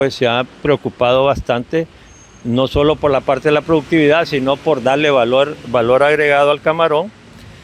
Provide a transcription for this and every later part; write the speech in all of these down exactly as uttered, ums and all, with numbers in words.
pues se ha preocupado bastante, no solo por la parte de la productividad, sino por darle valor, valor agregado al camarón.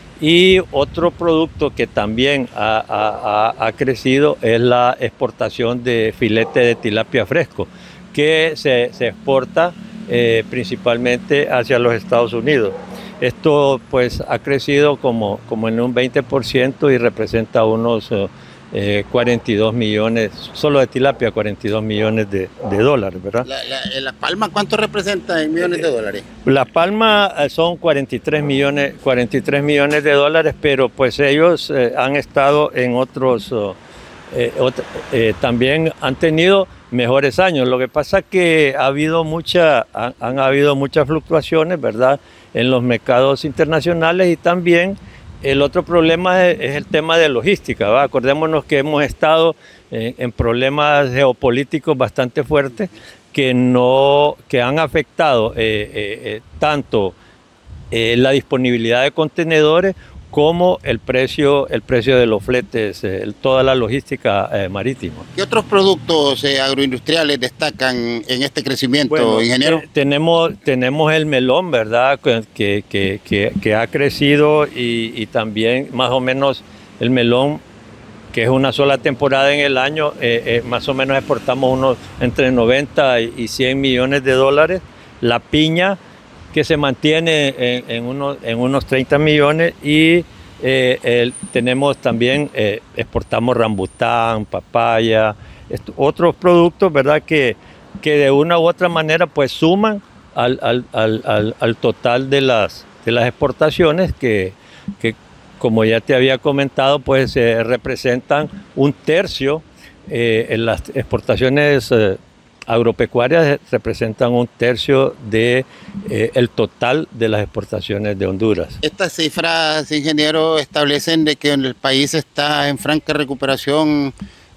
Y otro producto que también ha, ha, ha crecido es la exportación de filete de tilapia fresco, que se, se exporta eh, principalmente hacia los Estados Unidos. Esto pues ha crecido como, como en un veinte por ciento y representa unos eh, cuarenta y dos millones, solo de tilapia, cuarenta y dos millones de, de dólares, ¿verdad? La, la, la palma, ¿cuánto representa en millones de dólares? La palma son cuarenta y tres millones, cuarenta y tres millones de dólares, pero pues ellos eh, han estado en otros, eh, ot eh, también han tenido mejores años. Lo que pasa es que ha habido mucha, han, han habido muchas fluctuaciones, ¿verdad?, en los mercados internacionales, y también el otro problema es, es el tema de logística, ¿va? Acordémonos que hemos estado en, en problemas geopolíticos bastante fuertes que, no, que han afectado eh, eh, tanto eh, la disponibilidad de contenedores como el precio, el precio de los fletes, eh, toda la logística eh, marítima. ¿Qué otros productos eh, agroindustriales destacan en este crecimiento, bueno, ingeniero? Te, tenemos, tenemos el melón, ¿verdad?, que, que, que, que ha crecido, y, y también más o menos el melón, que es una sola temporada en el año, eh, eh, más o menos exportamos unos entre noventa y cien millones de dólares. La piña, que se mantiene en, en, unos, en unos treinta millones, y eh, el, tenemos también, eh, exportamos rambután, papaya, esto, otros productos, ¿verdad?, que, que de una u otra manera pues suman al, al, al, al, al total de las, de las exportaciones que, que, como ya te había comentado, pues eh, representan un tercio, eh, en las exportaciones eh, agropecuarias representan un tercio de eh, el total de las exportaciones de Honduras. Estas cifras, ingeniero, establecen de que el país está en franca recuperación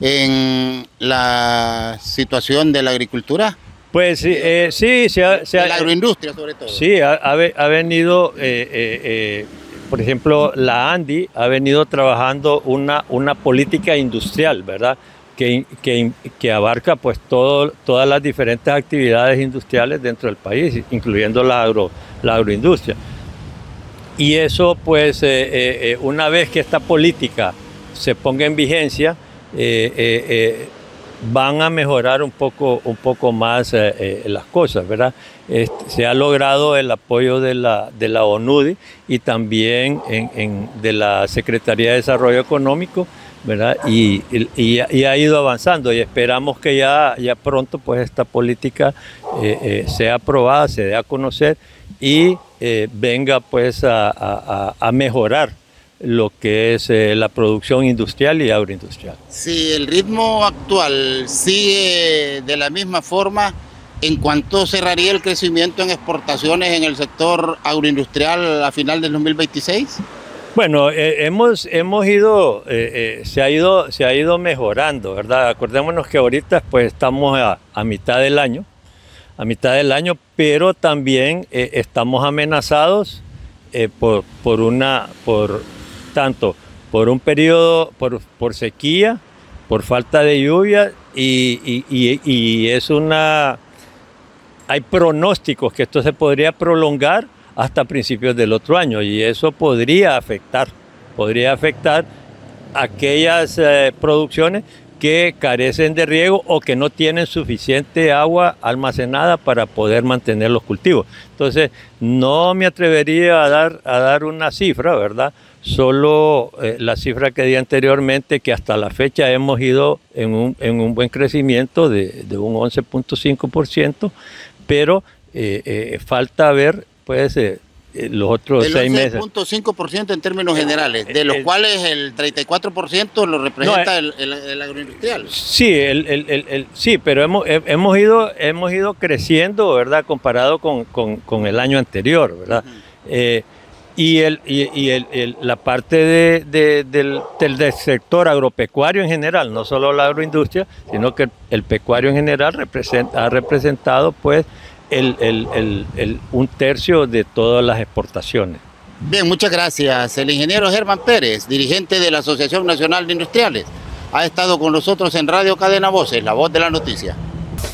en la situación de la agricultura. Pues eh, sí, se ha, se ha, de la agroindustria sobre todo. Sí, ha, ha venido, eh, eh, eh, por ejemplo, la ANDI ha venido trabajando una, una política industrial, ¿verdad?, Que, que, que abarca pues todo, todas las diferentes actividades industriales dentro del país, incluyendo la, agro, la agroindustria. Y eso pues eh, eh, una vez que esta política se ponga en vigencia, eh, eh, eh, van a mejorar un poco, un poco más eh, eh, las cosas, ¿verdad? Este, se ha logrado el apoyo de la, de la ONUDI y también en, en, de la Secretaría de Desarrollo Económico, ¿verdad? Y, y, y ha ido avanzando, y esperamos que ya, ya pronto pues esta política eh, eh, sea aprobada, se dé a conocer y eh, venga pues a, a, a mejorar lo que es eh, la producción industrial y agroindustrial. Si el ritmo actual sigue de la misma forma, ¿en cuánto cerraría el crecimiento en exportaciones en el sector agroindustrial a final del dos mil veintiséis? Bueno, eh, hemos, hemos ido, eh, eh, se, ha ido, se ha ido mejorando, ¿verdad? Acordémonos que ahorita pues estamos a, a mitad del año, a mitad del año, pero también eh, estamos amenazados eh, por, por una, por tanto por un periodo, por, por sequía, por falta de lluvia, y, y, y, y es una, hay pronósticos que esto se podría prolongar hasta principios del otro año, y eso podría afectar, podría afectar aquellas eh, producciones que carecen de riego o que no tienen suficiente agua almacenada para poder mantener los cultivos. Entonces, no me atrevería a dar, a dar una cifra, ¿verdad? Solo eh, la cifra que di anteriormente, que hasta la fecha hemos ido en un, en un buen crecimiento de, de un once punto cinco por ciento, pero eh, eh, falta ver pues eh, los otros seis meses. El once punto cinco por ciento en términos generales, de los el, cuales el treinta y cuatro por ciento lo representa no, el, el, el agroindustrial. Sí, el, el, el, el, sí, pero hemos, hemos, ido, hemos ido creciendo, ¿verdad?, comparado con, con, con el año anterior, ¿verdad? Uh-huh. eh, y el, y, y el, el, la parte de, de, del, del, del sector agropecuario en general, no solo la agroindustria, sino que el pecuario en general representa, ha representado pues El, el, el, el, un tercio de todas las exportaciones. Bien, muchas gracias. El ingeniero Germán Pérez, dirigente de la Asociación Nacional de Industriales, ha estado con nosotros en Radio Cadena Voces, la voz de la noticia.